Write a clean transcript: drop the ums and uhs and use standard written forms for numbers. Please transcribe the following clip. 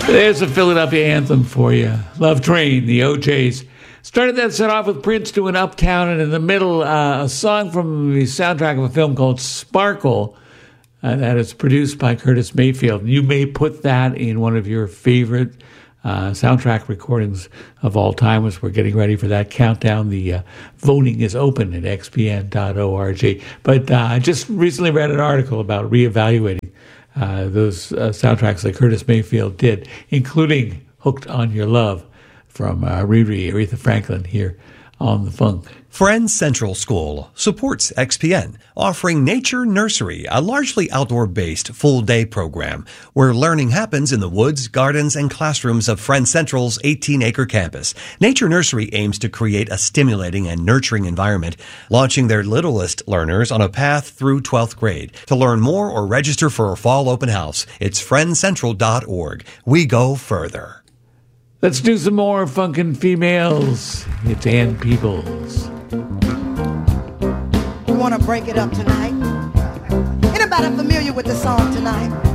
There's a Philadelphia anthem for you. Love Train, the OJs. Started that set off with Prince doing Uptown, and in the middle, a song from the soundtrack of a film called Sparkle that is produced by Curtis Mayfield. You may put that in one of your favorite soundtrack recordings of all time as we're getting ready for that countdown. The voting is open at xpn.org. But I just recently read an article about reevaluating those soundtracks that Curtis Mayfield did, including Hooked on Your Love from Riri, Aretha Franklin, here on The Funk. Friends Central School supports XPN, offering Nature Nursery, a largely outdoor-based full-day program where learning happens in the woods, gardens, and classrooms of Friends Central's 18-acre campus. Nature Nursery aims to create a stimulating and nurturing environment, launching their littlest learners on a path through 12th grade. To learn more or register for a fall open house, it's friendscentral.org. We go further. Let's do some more funkin' females. It's Ann Peebles. We want to break it up tonight. Anybody familiar with the song tonight?